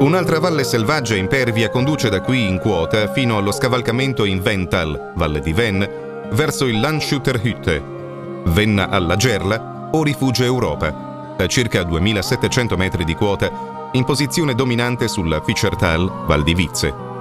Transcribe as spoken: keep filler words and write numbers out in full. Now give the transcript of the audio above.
Un'altra valle selvaggia impervia conduce da qui in quota fino allo scavalcamento in Vental, Valle di Venn, verso il Landshutterhütte, Venna alla Gerla o Rifugio Europa, a circa duemilasettecento metri di quota, in posizione dominante sulla Fischertal, Val di Vizze.